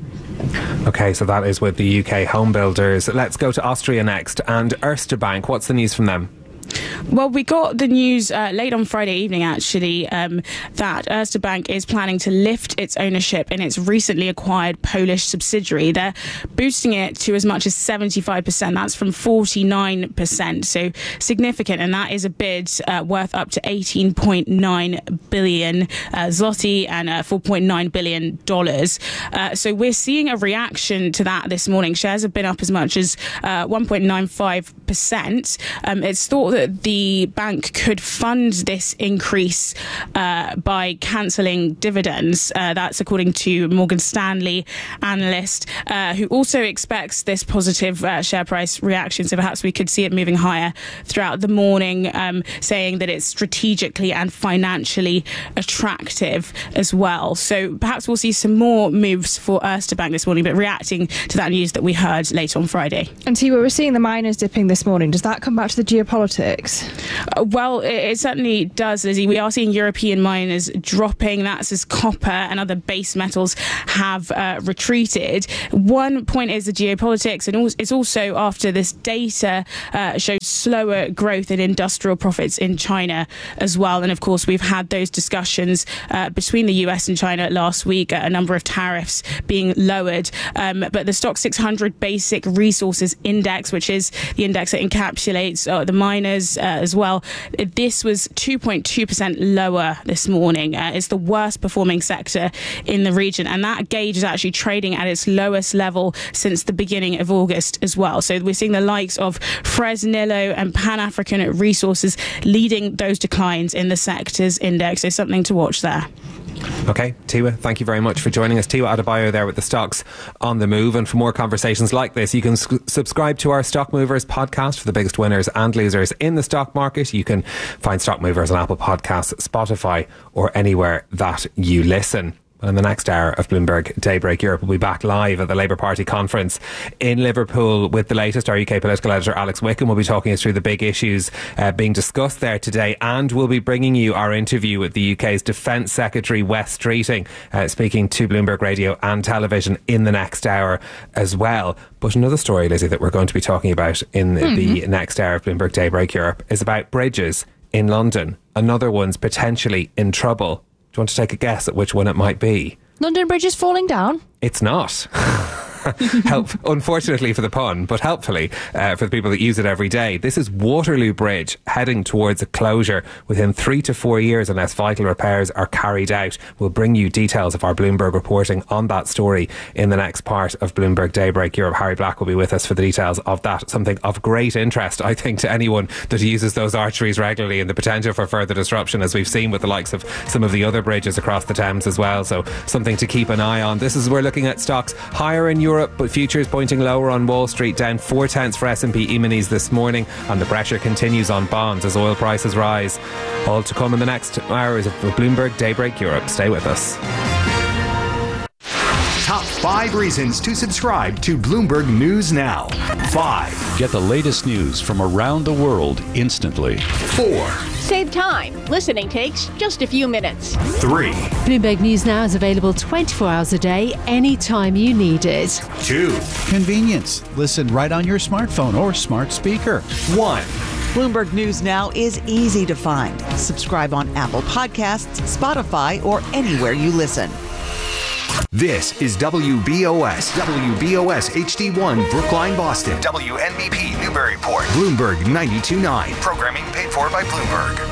Okay, so that is with the U K home builders. Let's go to Austria next, and Erste Bank. What's the news from them? Well, we got the news uh, late on Friday evening, actually, um, that Erste Bank is planning to lift its ownership in its recently acquired Polish subsidiary. They're boosting it to as much as seventy-five percent. That's from forty-nine percent, so significant. And that is a bid uh, worth up to eighteen point nine billion uh, zloty and uh, four point nine billion dollars. Uh, so we're seeing a reaction to that this morning. Shares have been up as much as uh, one point nine five percent. Um, it's thought that the bank could fund this increase uh, by cancelling dividends. Uh, that's according to Morgan Stanley analyst, uh, who also expects this positive uh, share price reaction. So perhaps we could see it moving higher throughout the morning, um, saying that it's strategically and financially attractive as well. So perhaps we'll see some more moves for Erste Bank this morning, but reacting to that news that we heard late on Friday. And T, we're seeing the miners dipping this morning. Does that come back to the geopolitics? Uh, well, it, it certainly does, Lizzie. We are seeing European miners dropping. That's as copper and other base metals have uh, retreated. One point is the geopolitics, and also, it's also after this data uh, shows slower growth in industrial profits in China as well. And of course, we've had those discussions uh, between the U S and China last week, a number of tariffs being lowered. Um, but the Stock six hundred Basic Resources Index, which is the index that encapsulates uh, the miners uh, as well, this was two point two percent lower this morning. Uh, it's the worst performing sector in the region, and that gauge is actually trading at its lowest level since the beginning of August as well. So we're seeing the likes of Fresnillo and Pan African Resources leading those declines in the sector's index. So something to watch there. Okay, Tiwa, thank you very much for joining us. Tiwa Adebayo there with the stocks on the move. And for more conversations like this, you can s- subscribe to our Stock Movers podcast for the biggest winners and losers in the stock market. You can find Stock Movers on Apple Podcasts, Spotify, or anywhere that you listen. And in the next hour of Bloomberg Daybreak Europe, we'll be back live at the Labour Party conference in Liverpool with the latest. Our U K political editor Alex Wickham will be talking us through the big issues uh, being discussed there today, and we'll be bringing you our interview with the U K's Defence Secretary Wes Streeting, uh, speaking to Bloomberg Radio and Television in the next hour as well. But another story, Lizzie, that we're going to be talking about in mm-hmm. the next hour of Bloomberg Daybreak Europe is about bridges in London. Another one's potentially in trouble. Do you want to take a guess at which one it might be? London Bridge is falling down? It's not. Help, unfortunately for the pun, but helpfully uh, for the people that use it every day. This is Waterloo Bridge heading towards a closure within three to four years unless vital repairs are carried out. We'll bring you details of our Bloomberg reporting on that story in the next part of Bloomberg Daybreak Europe. Harry Black will be with us for the details of that. Something of great interest, I think, to anyone that uses those arteries regularly, and the potential for further disruption, as we've seen with the likes of some of the other bridges across the Thames as well. So something to keep an eye on. This is, we're looking at stocks higher in Europe, but futures pointing lower on Wall Street, down four tenths for S and P E-minis this morning, and the pressure continues on bonds as oil prices rise. All to come in the next hours of Bloomberg Daybreak Europe. Stay with us. Top five reasons to subscribe to Bloomberg News Now. Five. Get the latest news from around the world instantly. Four. Save time. Listening takes just a few minutes. Three. Bloomberg News Now is available twenty-four hours a day, anytime you need it. Two. Convenience. Listen right on your smartphone or smart speaker. One. Bloomberg News Now is easy to find. Subscribe on Apple Podcasts, Spotify, or anywhere you listen. This is W B O S, W B O S H D one, Brookline, Boston. W N B P, Newburyport. Bloomberg ninety-two point nine. Programming paid for by Bloomberg.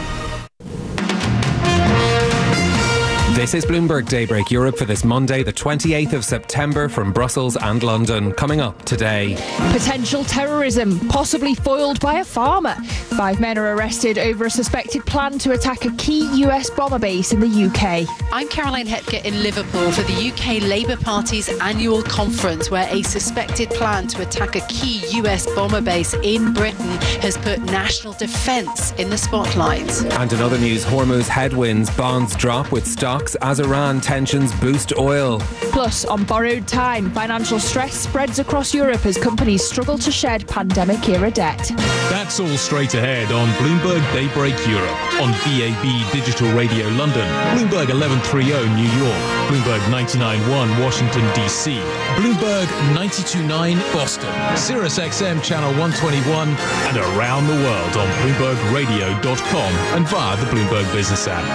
This is Bloomberg Daybreak Europe for this Monday, the twenty-eighth of September, from Brussels and London. Coming up today. Potential terrorism, possibly foiled by a farmer. Five men are arrested over a suspected plan to attack a key U S bomber base in the U K. I'm Caroline Hepker in Liverpool for the U K Labour Party's annual conference, where a suspected plan to attack a key U S bomber base in Britain has put national defence in the spotlight. And in other news, Hormuz headwinds, bonds drop with stocks stocks as Iran tensions boost oil. Plus, on borrowed time, financial stress spreads across Europe as companies struggle to shed pandemic-era debt. That's all straight ahead on Bloomberg Daybreak Europe, on D A B Digital Radio London, Bloomberg eleven thirty New York, Bloomberg ninety-nine point one Washington D C, Bloomberg ninety-two point nine Boston, Sirius X M Channel one twenty-one, and around the world on Bloomberg Radio dot com and via the Bloomberg Business app.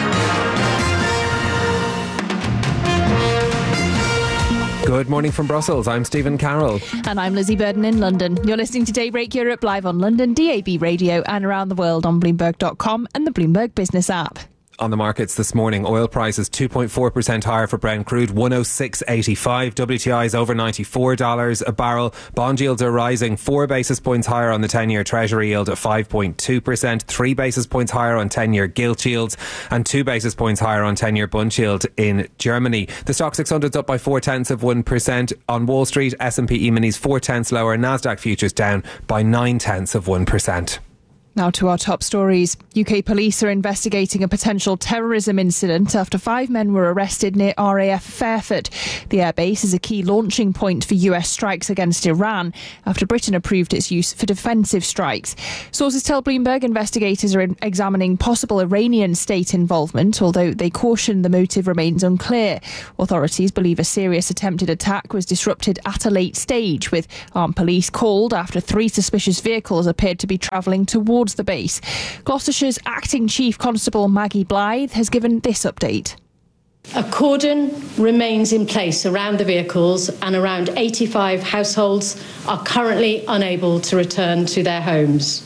Good morning from Brussels. I'm Stephen Carroll. And I'm Lizzie Burden in London. You're listening to Daybreak Europe live on London, D A B Radio, and around the world on Bloomberg dot com and the Bloomberg Business app. On the markets this morning, oil prices two point four percent higher for Brent crude, one oh six eighty-five. W T I is over ninety-four dollars a barrel. Bond yields are rising four basis points higher on the ten-year Treasury yield at five point two percent, three basis points higher on ten-year gilt yields, and two basis points higher on ten-year Bund yield in Germany. The Stock six hundred is up by four tenths of one percent. On Wall Street, S and P E-minis four tenths lower. Nasdaq futures down by nine tenths of one percent. Now to our top stories. U K police are investigating a potential terrorism incident after five men were arrested near R A F Fairford. The airbase is a key launching point for U S strikes against Iran after Britain approved its use for defensive strikes. Sources tell Bloomberg investigators are examining possible Iranian state involvement, although they caution the motive remains unclear. Authorities believe a serious attempted attack was disrupted at a late stage, with armed police called after three suspicious vehicles appeared to be travelling towards the base. Gloucestershire's acting Chief Constable Maggie Blythe has given this update. A cordon remains in place around the vehicles, and around eighty-five households are currently unable to return to their homes.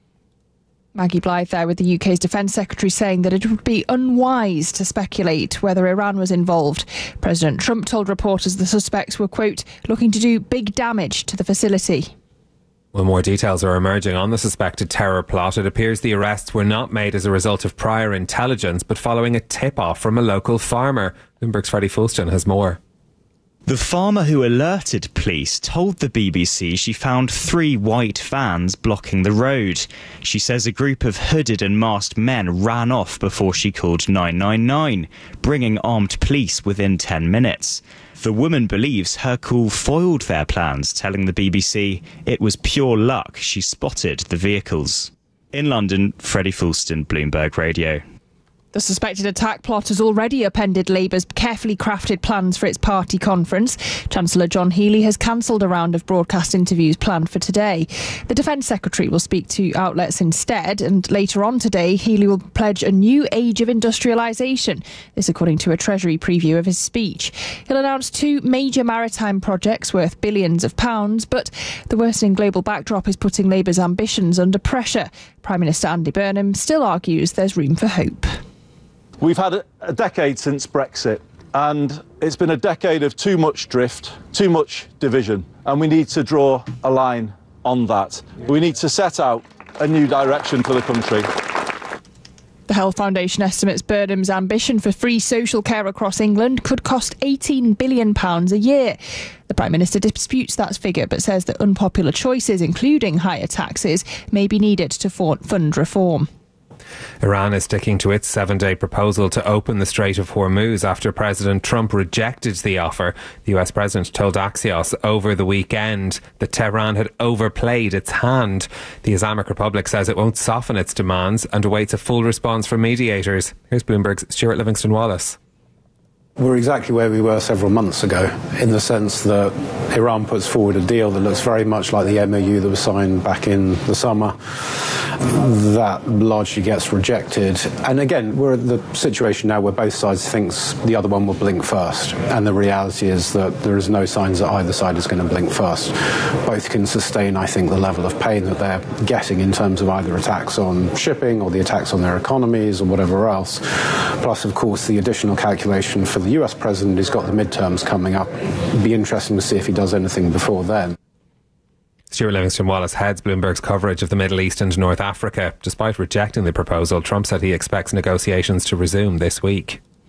Maggie Blythe there with the U K's Defence Secretary saying that it would be unwise to speculate whether Iran was involved. President Trump told reporters the suspects were, quote, looking to do big damage to the facility. Well, more details are emerging on the suspected terror plot. It appears the arrests were not made as a result of prior intelligence, but following a tip-off from a local farmer. Bloomberg's Freddie Fulston has more. The farmer who alerted police told the B B C she found three white vans blocking the road. She says a group of hooded and masked men ran off before she called nine nine nine, bringing armed police within ten minutes. The woman believes her call foiled their plans, telling the B B C it was pure luck she spotted the vehicles. In London, Freddie Fulston, Bloomberg Radio. The suspected attack plot has already upended Labour's carefully crafted plans for its party conference. Chancellor John Healey has cancelled a round of broadcast interviews planned for today. The Defence Secretary will speak to outlets instead, and later on today, Healey will pledge a new age of industrialisation. This according to a Treasury preview of his speech. He'll announce two major maritime projects worth billions of pounds, but the worsening global backdrop is putting Labour's ambitions under pressure. Prime Minister Andy Burnham still argues there's room for hope. We've had a decade since Brexit, and it's been a decade of too much drift, too much division, and we need to draw a line on that. We need to set out a new direction for the country. The Health Foundation estimates Burnham's ambition for free social care across England could cost eighteen billion pounds a year. The Prime Minister disputes that figure, but says that unpopular choices, including higher taxes, may be needed to fund reform. Iran is sticking to its seven-day proposal to open the Strait of Hormuz after President Trump rejected the offer. The U S President told Axios over the weekend that Tehran had overplayed its hand. The Islamic Republic says it won't soften its demands and awaits a full response from mediators. Here's Bloomberg's Stuart Livingston-Wallace. We're exactly where we were several months ago, in the sense that Iran puts forward a deal that looks very much like the M O U that was signed back in the summer. That largely gets rejected. And again, we're at the situation now where both sides thinks the other one will blink first. And the reality is that there is no signs that either side is going to blink first. Both can sustain, I think, the level of pain that they're getting in terms of either attacks on shipping or the attacks on their economies or whatever else. Plus, of course, the additional calculation for the U S president who's got the midterms coming up. It'd be interesting to see if he does anything before then. Stuart Livingston-Wallace heads Bloomberg's coverage of the Middle East and North Africa. Despite rejecting the proposal, Trump said he expects negotiations to resume this week.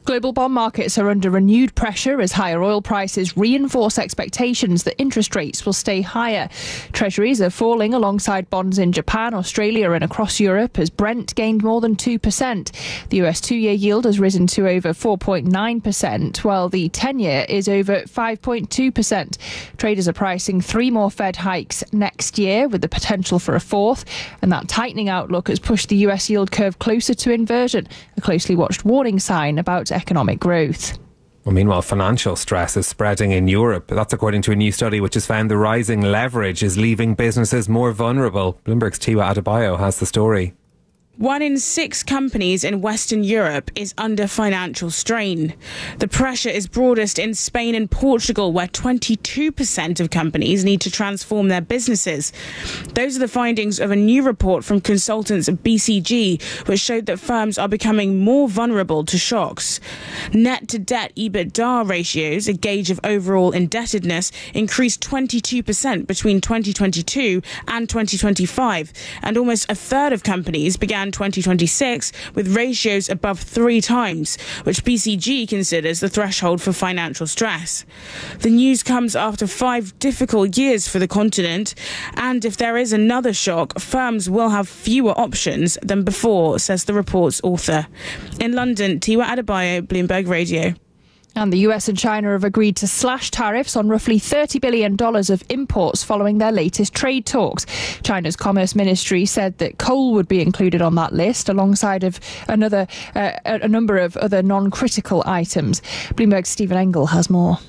Global bond markets are under renewed pressure as higher oil prices reinforce expectations that interest rates will stay higher. Treasuries are falling alongside bonds in Japan, Australia and across Europe as Brent gained more than two percent. The U S two-year yield has risen to over four point nine percent, while the ten-year is over five point two percent. Traders are pricing three more Fed hikes next year with the potential for a fourth, and that tightening outlook has pushed the U S yield curve closer to inversion, a closely watched warning sign about economic growth. Well, meanwhile, financial stress is spreading in Europe. That's according to a new study which has found the rising leverage is leaving businesses more vulnerable. Bloomberg's Tiwa Adebayo has the story. One in six companies in Western Europe is under financial strain. The pressure is broadest in Spain and Portugal, where twenty-two percent of companies need to transform their businesses. Those are the findings of a new report from consultants at B C G, which showed that firms are becoming more vulnerable to shocks. Net to debt EBITDA ratios, a gauge of overall indebtedness, increased twenty-two percent between twenty twenty-two and twenty twenty-five, and almost a third of companies began twenty twenty-six with ratios above three times, which B C G considers the threshold for financial stress. The news comes after five difficult years for the continent, and if there is another shock, firms will have fewer options than before, says the report's author. In London, Tiwa Adebayo, Bloomberg Radio. And the U S and China have agreed to slash tariffs on roughly thirty billion dollars of imports following their latest trade talks. China's Commerce Ministry said that coal would be included on that list alongside of another uh, a number of other non-critical items. Bloomberg's Stephen Engel has more.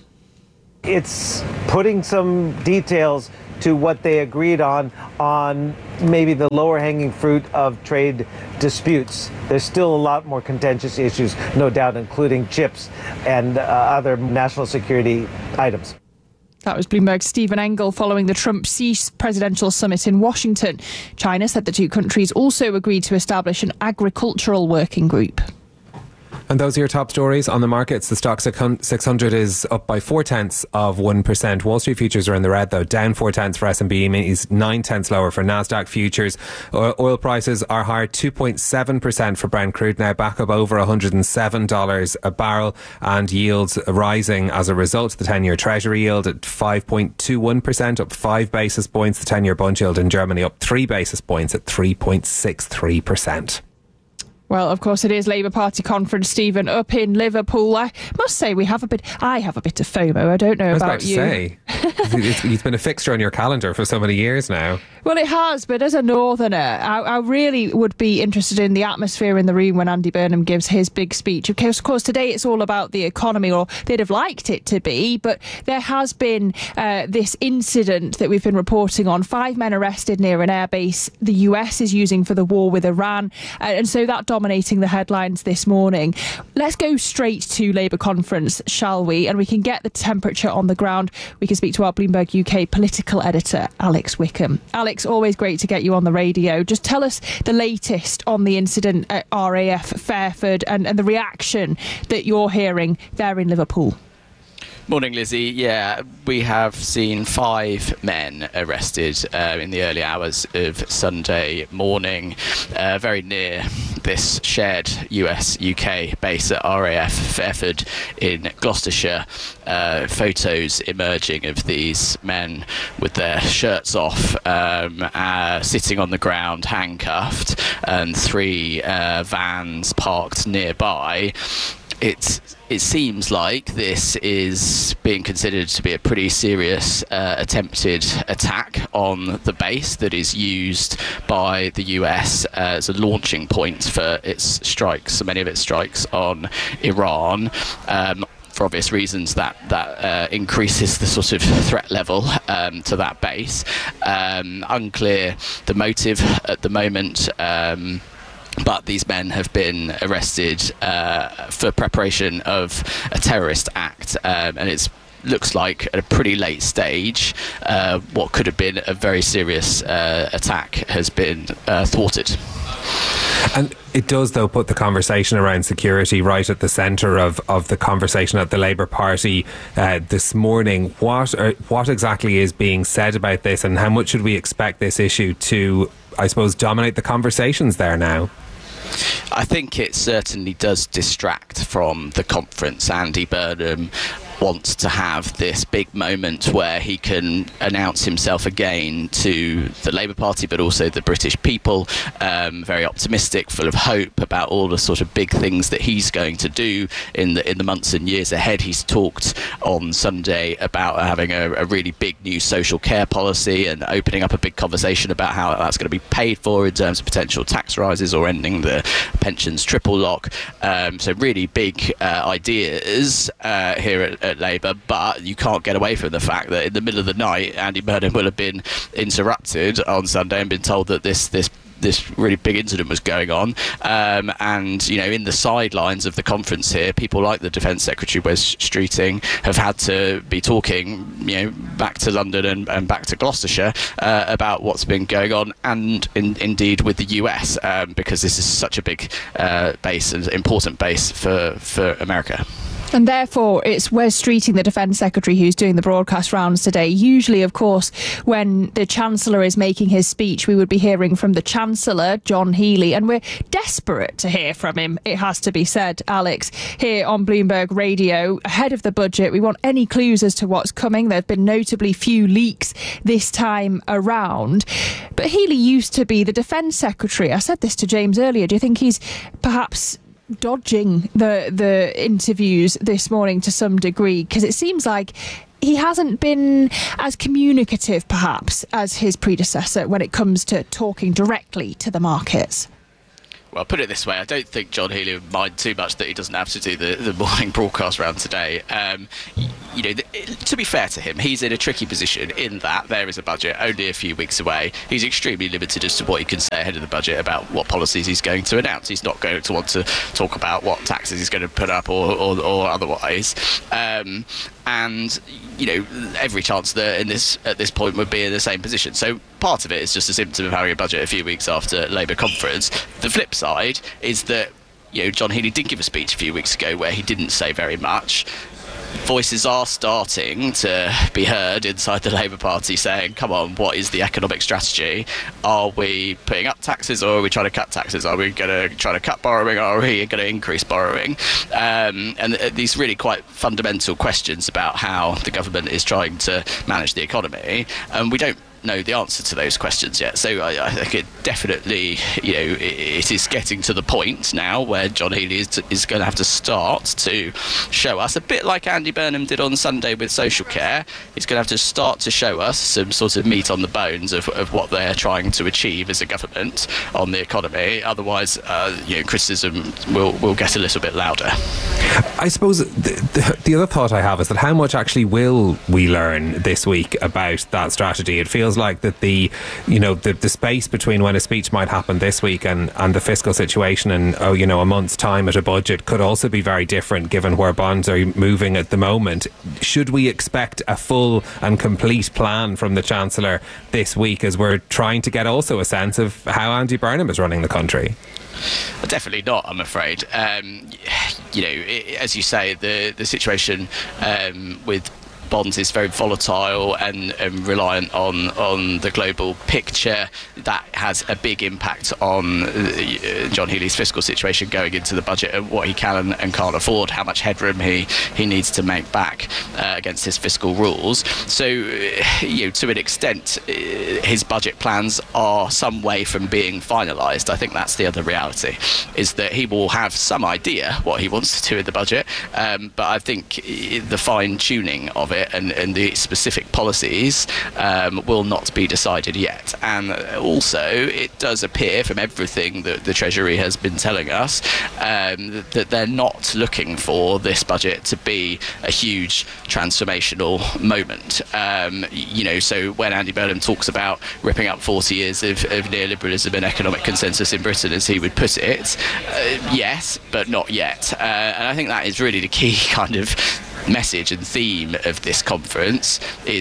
It's putting some details to what they agreed on, on maybe the lower hanging fruit of trade disputes. There's still a lot more contentious issues, no doubt, including chips and uh, other national security items. That was Bloomberg's Stephen Engel following the Trump-Xi presidential summit in Washington. China said the two countries also agreed to establish an agricultural working group. And those are your top stories on the markets. The stock six hundred is up by four tenths of one percent. Wall Street futures are in the red, though, down four tenths for S and P, is nine tenths lower for Nasdaq futures. Oil prices are higher, two point seven percent for Brent crude, now back up over one hundred seven dollars a barrel, and yields rising as a result. The ten-year Treasury yield at five point two one percent, up five basis points. The ten-year bond yield in Germany up three basis points at three point six three percent. Well, of course, it is Labour Party conference, Stephen, up in Liverpool. I must say we have a bit, I have a bit of FOMO. I don't know I was about, about to you. say, it's, it's been a fixture on your calendar for so many years now. Well, it has, but as a northerner, I, I really would be interested in the atmosphere in the room when Andy Burnham gives his big speech. Of course, of course today it's all about the economy, or they'd have liked it to be, but there has been uh, this incident that we've been reporting on. Five men arrested near an airbase the U S is using for the war with Iran, uh, and so that dominating the headlines this morning. Let's go straight to Labour conference, shall we? And we can get the temperature on the ground. We can speak to our Bloomberg U K political editor, Alex Wickham. Alex, always great to get you on the radio. Just tell us the latest on the incident at R A F Fairford and, and the reaction that you're hearing there in Liverpool. Morning, Lizzie. Yeah, we have seen five men arrested uh, in the early hours of Sunday morning, uh, very near this shared U S U K base at R A F Fairford in Gloucestershire. Uh, photos emerging of these men with their shirts off, um, uh, sitting on the ground, handcuffed, and three uh, vans parked nearby. It's It seems like this is being considered to be a pretty serious uh, attempted attack on the base that is used by the U S as a launching point for its strikes, so many of its strikes on Iran. Um, for obvious reasons, that that uh, increases the sort of threat level um, to that base. Um, unclear the motive at the moment. Um, But these men have been arrested uh, for preparation of a terrorist act, um, and it looks like at a pretty late stage, uh, what could have been a very serious uh, attack has been uh, thwarted. And it does, though, put the conversation around security right at the centre of, of the conversation at the Labour Party uh, this morning. What are, what exactly is being said about this, and how much should we expect this issue to, I suppose, dominate the conversations there now? I think it certainly does distract from the conference. Andy Burnham wants to have this big moment where he can announce himself again to the Labour Party, but also the British people, um, very optimistic, full of hope about all the sort of big things that he's going to do in the in the months and years ahead. He's talked on Sunday about having a, a really big new social care policy and opening up a big conversation about how that's going to be paid for in terms of potential tax rises or ending the pensions triple lock. Um, so really big uh, ideas uh, here at, at Labour, but you can't get away from the fact that in the middle of the night, Andy Burnham will have been interrupted on Sunday and been told that this this this really big incident was going on, um, and you know, in the sidelines of the conference here, people like the Defence Secretary Wes Streeting have had to be talking, you know, back to London and, and back to Gloucestershire uh, about what's been going on, and in, indeed with the U S, um, because this is such a big uh, base and important base for for America. And therefore, it's Wes Streeting, the Defence Secretary, who's doing the broadcast rounds today. Usually, of course, when the Chancellor is making his speech, we would be hearing from the Chancellor, John Healey, and we're desperate to hear from him, it has to be said, Alex, here on Bloomberg Radio, ahead of the budget. We want any clues as to what's coming. There have been notably few leaks this time around. But Healey used to be the Defence Secretary. I said this to James earlier. Do you think he's perhaps dodging the the interviews this morning to some degree, because it seems like he hasn't been as communicative perhaps as his predecessor when it comes to talking directly to the markets? Well, put it this way, I don't think John Healey would mind too much that he doesn't have to do the, the morning broadcast round today. Um, you know, the, to be fair to him, he's in a tricky position in that there is a budget only a few weeks away. He's extremely limited as to what he can say ahead of the budget about what policies he's going to announce. He's not going to want to talk about what taxes he's going to put up or, or, or otherwise. Um, and, you know, every chancellor in this at this point would be in the same position. So part of it is just a symptom of having a budget a few weeks after Labour conference. The flip side is that, you know, John Healey did give a speech a few weeks ago where he didn't say very much. Voices are starting to be heard inside the Labour Party saying, come on, what is the economic strategy? Are we putting up taxes or are we trying to cut taxes? Are we going to try to cut borrowing or are we going to increase borrowing? Um, and these really quite fundamental questions about how the government is trying to manage the economy. And we don't know the answer to those questions yet. So I, I think it definitely, you know, it, it is getting to the point now where John Healey is, is going to have to start to show us, a bit like Andy Burnham did on Sunday with social care, he's going to have to start to show us some sort of meat on the bones of, of what they're trying to achieve as a government on the economy. Otherwise, uh, you know, criticism will, will get a little bit louder. I suppose the, the, the other thought I have is that how much actually will we learn this week about that strategy? It feels like that the, you know, the, the space between when a speech might happen this week and, and the fiscal situation in, oh, you know, a month's time at a budget could also be very different given where bonds are moving at the moment. Should we expect a full and complete plan from the Chancellor this week as we're trying to get also a sense of how Andy Burnham is running the country? Definitely not, I'm afraid. Um, you know, it, as you say, the, the situation um, with bonds is very volatile and, and reliant on on the global picture. That has a big impact on uh, John Healey's fiscal situation going into the budget and what he can and, and can't afford, how much headroom he, he needs to make back uh, against his fiscal rules. So, uh, you know, to an extent, uh, his budget plans are some way from being finalised. I think that's the other reality, is that he will have some idea what he wants to do in the budget, um, but I think the fine-tuning of it And, and the specific policies um, will not be decided yet. And also, it does appear from everything that the Treasury has been telling us um, that they're not looking for this budget to be a huge transformational moment. Um, you know, so when Andy Burnham talks about ripping up forty years of, of neoliberalism and economic consensus in Britain, as he would put it, uh, yes, but not yet. Uh, and I think that is really the key kind of message and theme of this conference, is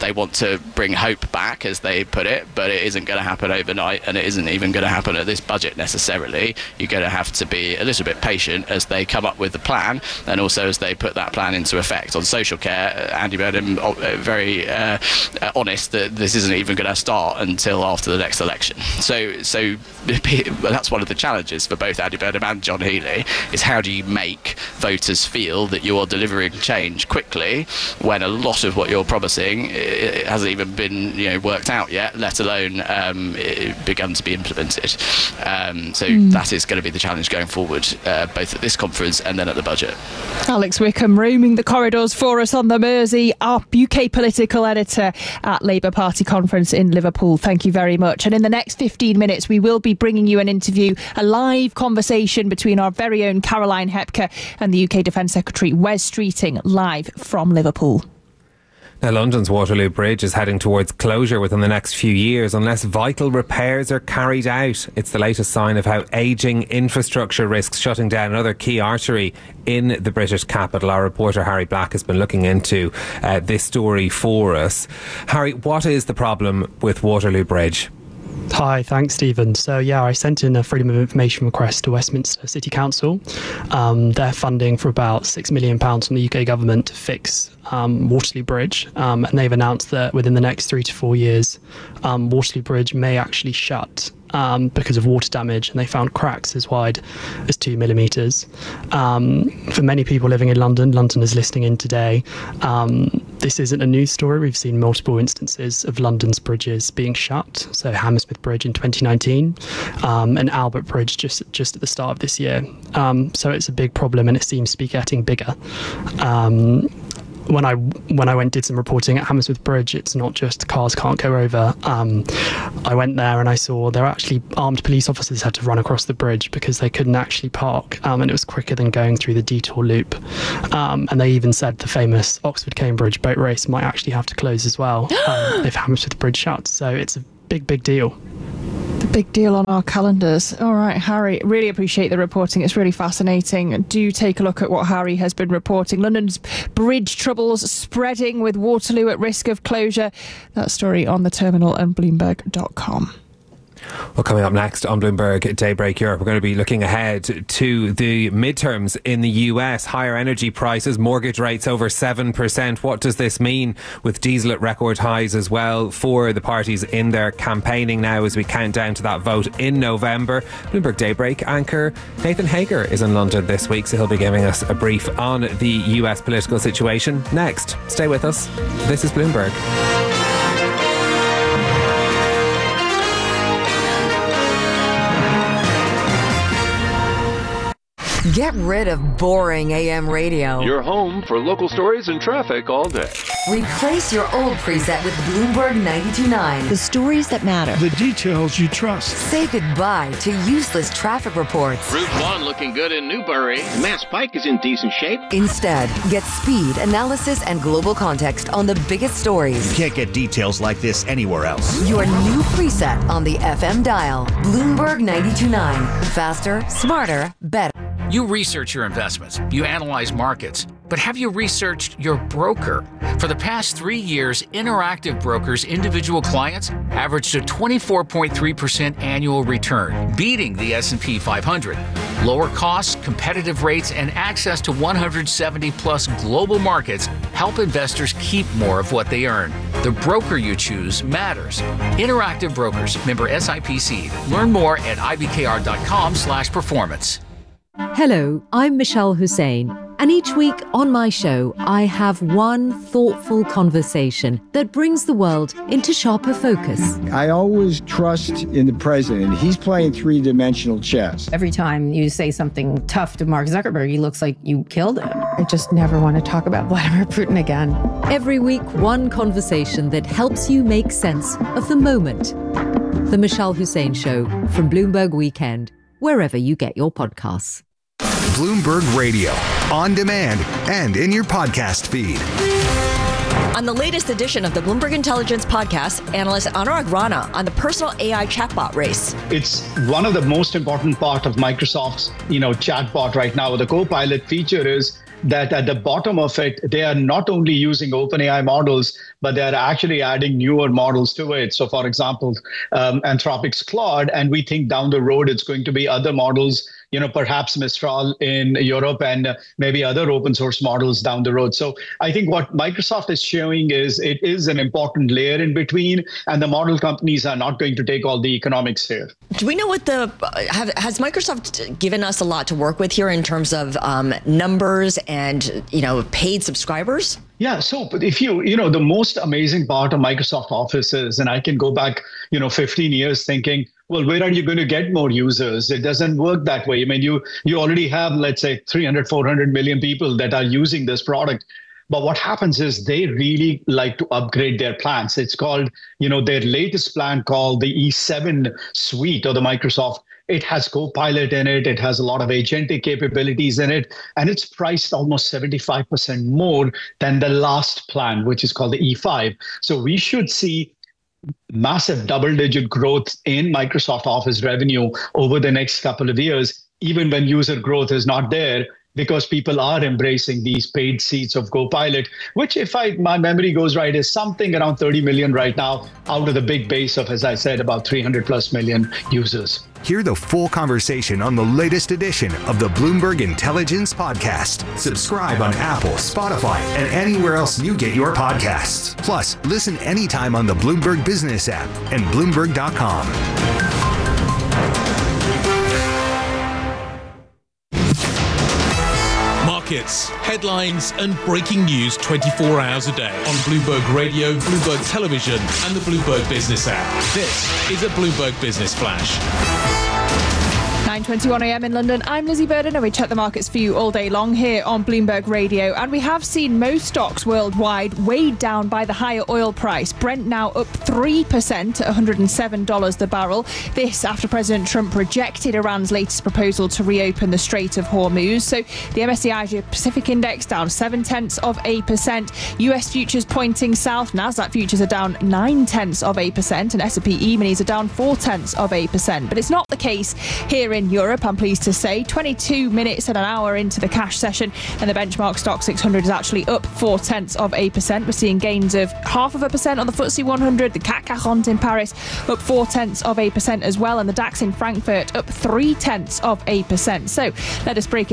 they want to bring hope back, as they put it, but it isn't going to happen overnight, and it isn't even going to happen at this budget necessarily. You're going to have to be a little bit patient as they come up with the plan, and also as they put that plan into effect. On social care, Andy Burnham uh, very uh, honest that this isn't even going to start until after the next election. So, so that's one of the challenges for both Andy Burnham and John Healey, is how do you make voters feel that you're delivering change quickly when a lot of what you're promising it hasn't even been, you know, worked out yet, let alone um, begun to be implemented. Um, so mm. that is going to be the challenge going forward, uh, both at this conference and then at the budget. Alex Wickham roaming the corridors for us on the Mersey, our U K political editor at Labour Party conference in Liverpool. Thank you very much. And in the next fifteen minutes, we will be bringing you an interview, a live conversation between our very own Caroline Hepker and the U K Defence Secretary Wes Streeting, live from Liverpool. Now, London's Waterloo Bridge is heading towards closure within the next few years unless vital repairs are carried out. It's the latest sign of how ageing infrastructure risks shutting down another key artery in the British capital. Our reporter Harry Black has been looking into uh, this story for us. Harry, what is the problem with Waterloo Bridge? Hi, thanks, Stephen. So, yeah, I sent in a Freedom of Information request to Westminster City Council. Um, they're funding for about six million pounds from the U K government to fix um, Waterloo Bridge. Um, and they've announced that within the next three to four years, um, Waterloo Bridge may actually shut um, because of water damage. And they found cracks as wide as two millimetres. Um, for many people living in London, London is listening in today. Um, this isn't a news story. We've seen multiple instances of London's bridges being shut. So Hammersmith Bridge in twenty nineteen um, and Albert Bridge just just at the start of this year. Um, so it's a big problem, and it seems to be getting bigger. Um, when I when I went did some reporting at Hammersmith Bridge, it's not just cars can't go over. Um, I went there and I saw there were actually armed police officers had to run across the bridge because they couldn't actually park, um, and it was quicker than going through the detour loop. Um, and they even said the famous Oxford-Cambridge boat race might actually have to close as well um, if Hammersmith Bridge shuts. So it's a big, big deal. The big deal on our calendars. All right, Harry, really appreciate the reporting. It's really fascinating. Do take a look at what Harry has been reporting. London's bridge troubles spreading with Waterloo at risk of closure. That story on the terminal and bloomberg dot com. Well, coming up next on Bloomberg Daybreak Europe, we're going to be looking ahead to the midterms in the U S. Higher energy prices, mortgage rates over seven percent. What does this mean with diesel at record highs as well for the parties in their campaigning now as we count down to that vote in November? Bloomberg Daybreak anchor Nathan Hager is in London this week, so he'll be giving us a brief on the U S political situation next. Stay with us. This is Bloomberg. Get rid of boring A M radio. You're home for local stories and traffic all day. Replace your old preset with Bloomberg ninety-two point nine. The stories that matter. The details you trust. Say goodbye to useless traffic reports. Route one looking good in Newbury. Mass Pike is in decent shape. Instead, get speed, analysis, and global context on the biggest stories. You can't get details like this anywhere else. Your new preset on the F M dial. Bloomberg ninety-two point nine. Faster, smarter, better. You research your investments, you analyze markets, but have you researched your broker? For the past three years, Interactive Brokers' individual clients averaged a twenty-four point three percent annual return, beating the S and P five hundred. Lower costs, competitive rates, and access to one hundred seventy plus global markets help investors keep more of what they earn. The broker you choose matters. Interactive Brokers, member S I P C. Learn more at I B K R dot com slash performance. Hello, I'm Michelle Hussein, and each week on my show, I have one thoughtful conversation that brings the world into sharper focus. I always trust in the president. He's playing three-dimensional chess. Every time you say something tough to Mark Zuckerberg, he looks like you killed him. I just never want to talk about Vladimir Putin again. Every week, one conversation that helps you make sense of the moment. The Michelle Hussein Show from Bloomberg Weekend, wherever you get your podcasts. Bloomberg Radio, on demand and in your podcast feed. On the latest edition of the Bloomberg Intelligence podcast, analyst Anurag Rana on the personal A I chatbot race. It's one of the most important part of Microsoft's, you know, chatbot right now. The Copilot feature is that at the bottom of it, they are not only using OpenAI models, but they are actually adding newer models to it. So, for example, um, Anthropic's Claude, and we think down the road it's going to be other models, you know, perhaps Mistral in Europe and uh, maybe other open source models down the road. So I think what Microsoft is showing is it is an important layer in between, and the model companies are not going to take all the economics here. Do we know what the, have, has Microsoft given us a lot to work with here in terms of um, numbers and, you know, paid subscribers? Yeah, so but if you, you know, the most amazing part of Microsoft Office is, and I can go back, you know, fifteen years thinking, well, where are you going to get more users? It doesn't work that way. I mean, you you already have, let's say, three hundred, four hundred million people that are using this product. But what happens is they really like to upgrade their plans. It's called, you know, their latest plan called the E seven suite of the Microsoft. It has Copilot in it. It has a lot of agentic capabilities in it. And it's priced almost seventy-five percent more than the last plan, which is called the E five. So we should see massive double-digit growth in Microsoft Office revenue over the next couple of years, even when user growth is not there, because people are embracing these paid seats of Copilot, which, if I, my memory goes right, is something around thirty million right now out of the big base of, as I said, about three hundred plus million users. Hear the full conversation on the latest edition of the Bloomberg Intelligence Podcast. Subscribe on Apple, Spotify, and anywhere else you get your podcasts. Plus, listen anytime on the Bloomberg Business app and Bloomberg dot com. Markets, headlines, and breaking news twenty-four hours a day on Bloomberg Radio, Bloomberg Television, and the Bloomberg Business app. This is a Bloomberg Business Flash. nine twenty-one a m in London. I'm Lizzie Burden, and we check the markets for you all day long here on Bloomberg Radio. And we have seen most stocks worldwide weighed down by the higher oil price. Brent now up three percent at one hundred seven dollars the barrel. This after President Trump rejected Iran's latest proposal to reopen the Strait of Hormuz. So the M S C I Asia Pacific Index down seven tenths of a percent. U S futures pointing south. Nasdaq futures are down nine tenths of a percent, and S and P E-minis are down four tenths of a percent. But it's not the case here in Europe, I'm pleased to say. twenty-two minutes and an hour into the cash session, and the benchmark stock six hundred is actually up four tenths of a percent. We're seeing gains of half of a percent on the F T S E one hundred, the C A C quarante in Paris up four tenths of a percent as well, and the DAX in Frankfurt up three tenths of a percent. So let us break it